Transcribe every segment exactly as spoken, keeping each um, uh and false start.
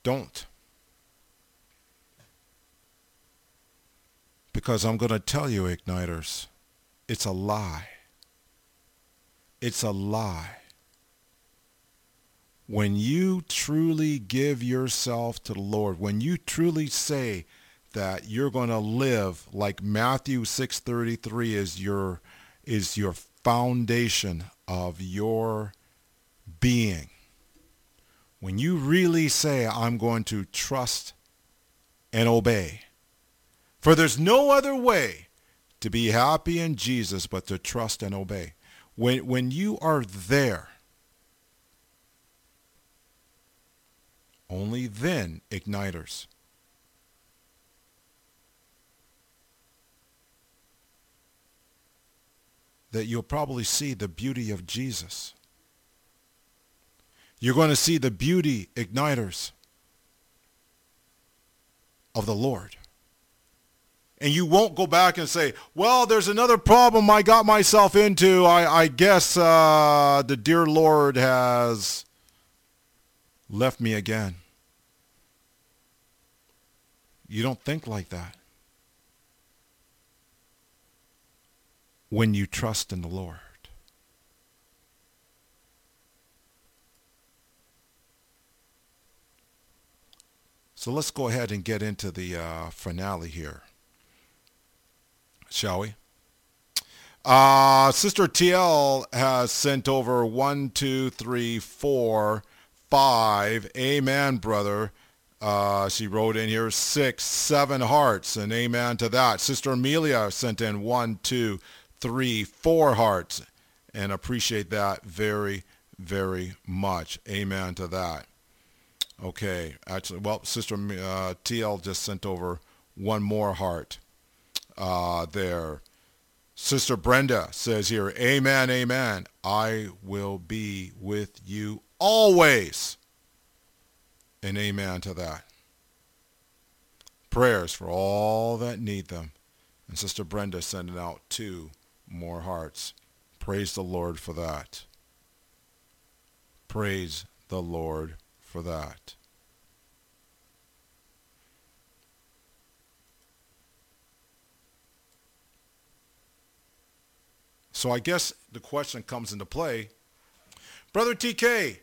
Don't. Because I'm going to tell you, igniters, it's a lie. It's a lie. When you truly give yourself to the Lord, when you truly say that you're going to live like Matthew six thirty-three is your is your foundation of your being. When you really say, I'm going to trust and obey. For there's no other way to be happy in Jesus but to trust and obey. When, when you are there, only then, igniters, that you'll probably see the beauty of Jesus. You're going to see the beauty, igniters, of the Lord. And you won't go back and say, well, there's another problem I got myself into. I, I guess uh, the dear Lord has left me again. You don't think like that when you trust in the Lord. So let's go ahead and get into the uh, finale here, shall we? Uh, Sister T L has sent over one, two, three, four, five. Amen, brother. Uh, she wrote in here six, seven hearts, and amen to that. Sister Amelia sent in one, two, three, four hearts, and appreciate that very, very much. Amen to that. Okay, actually, well, Sister uh, T L just sent over one more heart uh, there. Sister Brenda says here, amen, amen. I will be with you always. And amen to that. Prayers for all that need them. And Sister Brenda sending out two more hearts. Praise the Lord for that. Praise the Lord for that. So I guess the question comes into play. Brother T K,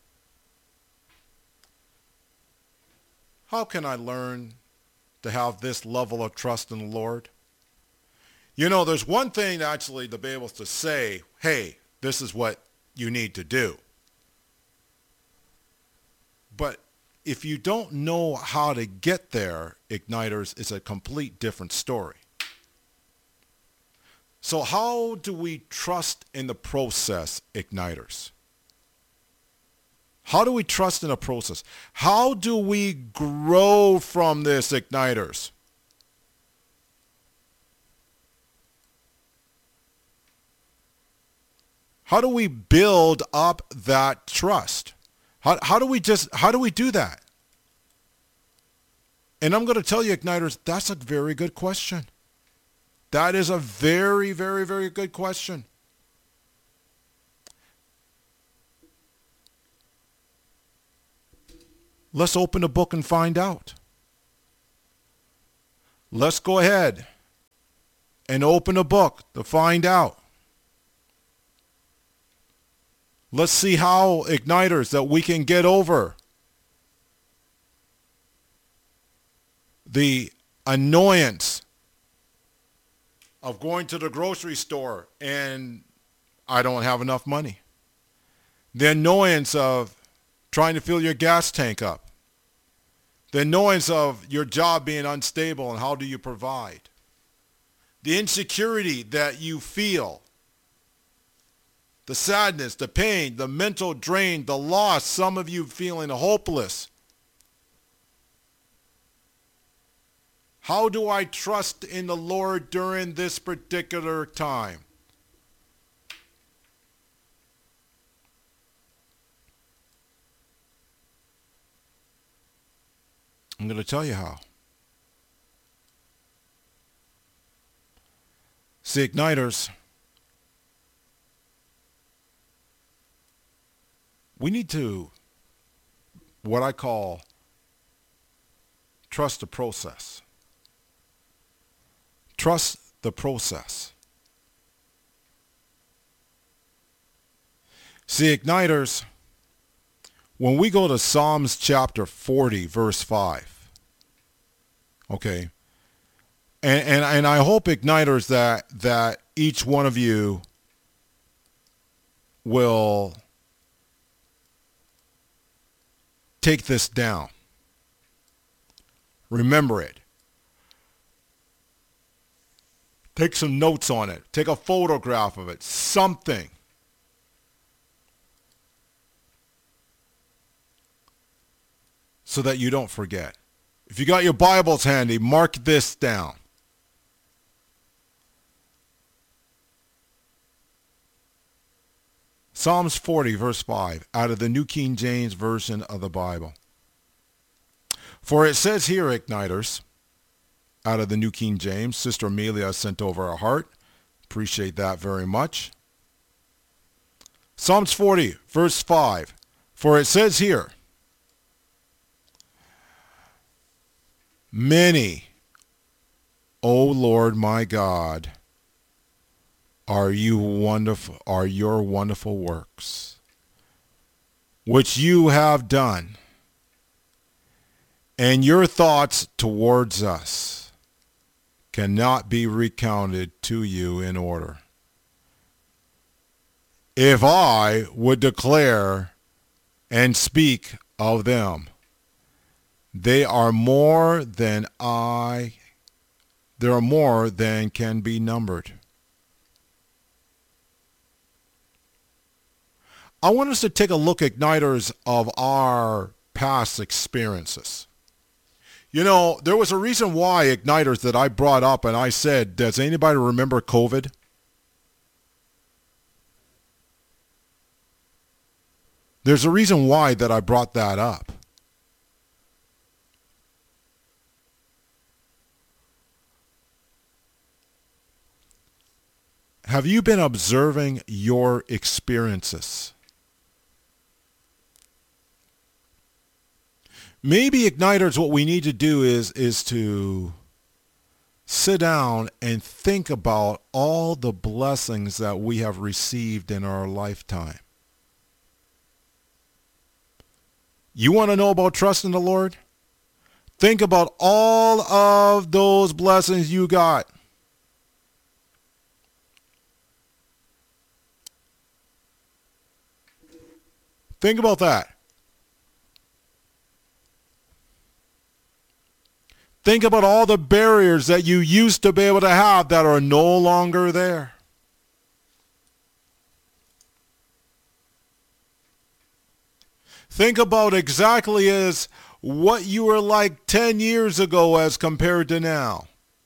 how can I learn to have this level of trust in the Lord? You know, there's one thing actually to be able to say, hey, this is what you need to do. But if you don't know how to get there, igniters, it's a complete different story. So how do we trust in the process, igniters? How do we trust in the process? How do we grow from this, igniters? How do we build up that trust? How, how do we just, how do we do that? And I'm going to tell you, igniters, that's a very good question. That is a very, very, very good question. Let's open the book and find out. Let's go ahead and open a book to find out. Let's see how, igniters, that we can get over the annoyance of going to the grocery store and I don't have enough money. The annoyance of trying to fill your gas tank up. The annoyance of your job being unstable and how do you provide. The insecurity that you feel. The sadness, the pain, the mental drain, the loss, some of you feeling hopeless. How do I trust in the Lord during this particular time? I'm going to tell you how. See, igniters, we need to, what I call, trust the process. Trust the process. See, Igniters, when we go to Psalms chapter forty, verse five, okay, and, and, and I hope, Igniters, that, that each one of you will take this down. Remember it. Take some notes on it. Take a photograph of it. Something. So that you don't forget. If you got your Bibles handy, mark this down. Psalms forty, verse five, out of the New King James Version of the Bible. For it says here, Igniters, out of the New King James, Sister Amelia sent over a heart. Appreciate that very much. Psalms forty, verse five. For it says here, many, O Lord my God, are you wonderful, are your wonderful works, which you have done, and your thoughts towards us cannot be recounted to you in order. If I would declare and speak of them, they are more than I, there are more than can be numbered. I want us to take a look, Igniters, of our past experiences. You know, there was a reason why, Igniters, that I brought up and I said, does anybody remember COVID? There's a reason why that I brought that up. Have you been observing your experiences? Maybe, Igniters, what we need to do is, is to sit down and think about all the blessings that we have received in our lifetime. You want to know about trusting the Lord? Think about all of those blessings you got. Think about that. Think about all the barriers that you used to be able to have that are no longer there. Think about exactly as what you were like ten years ago as compared to now.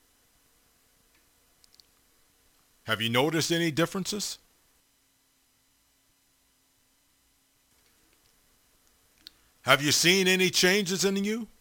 Have you noticed any differences? Have you seen any changes in you?